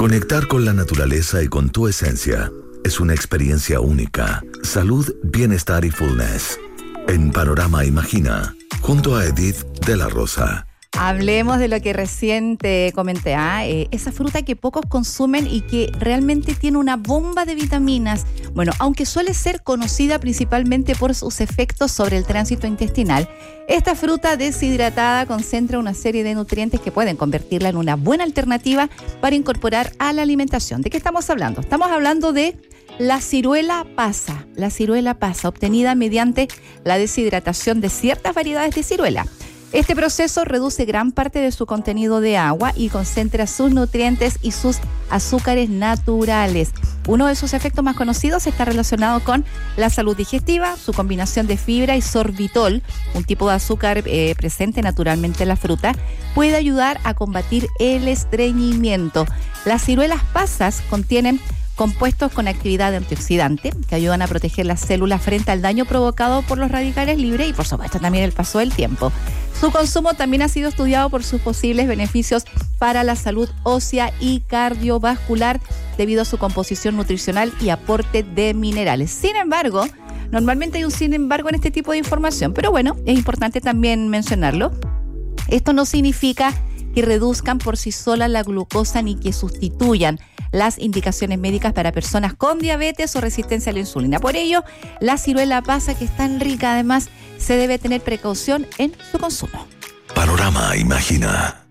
Conectar con la naturaleza y con tu esencia es una experiencia única. Salud, bienestar y fullness. En Panorama Imagina, junto a Edith de la Rosa. Hablemos de lo que recién te comenté, esa fruta que pocos consumen y que realmente tiene una bomba de vitaminas. Bueno, aunque suele ser conocida principalmente por sus efectos sobre el tránsito intestinal, esta fruta deshidratada concentra una serie de nutrientes que pueden convertirla en una buena alternativa para incorporar a la alimentación. ¿De qué estamos hablando? Estamos hablando de la ciruela pasa. La ciruela pasa, obtenida mediante la deshidratación de ciertas variedades de ciruela. Este proceso reduce gran parte de su contenido de agua y concentra sus nutrientes y sus azúcares naturales. Uno de sus efectos más conocidos está relacionado con la salud digestiva. Su combinación de fibra y sorbitol, un tipo de azúcar presente naturalmente en la fruta, puede ayudar a combatir el estreñimiento. Las ciruelas pasas contienen compuestos con actividad antioxidante que ayudan a proteger las células frente al daño provocado por los radicales libres y, por supuesto, también el paso del tiempo. Su consumo también ha sido estudiado por sus posibles beneficios para la salud ósea y cardiovascular debido a su composición nutricional y aporte de minerales. Sin embargo, normalmente hay un sin embargo en este tipo de información, pero bueno, es importante también mencionarlo. Esto no significa que reduzcan por sí solas la glucosa ni que sustituyan las indicaciones médicas para personas con diabetes o resistencia a la insulina. Por ello, la ciruela pasa, que es tan rica, además, se debe tener precaución en su consumo. Panorama Imagina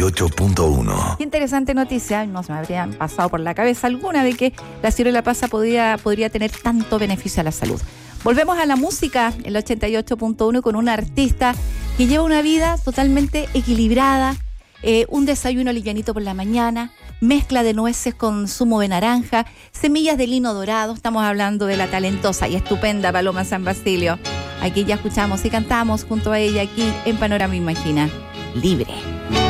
88.1. Qué interesante noticia. No se me habría pasado por la cabeza alguna de que la ciruela pasa podría tener tanto beneficio a la salud. Volvemos a la música, el 88.1, con una artista que lleva una vida totalmente equilibrada, un desayuno livianito por la mañana, mezcla de nueces con zumo de naranja, semillas de lino dorado. Estamos hablando de la talentosa y estupenda Paloma San Basilio. Aquí ya escuchamos y cantamos junto a ella aquí en Panorama Imagina. Libre.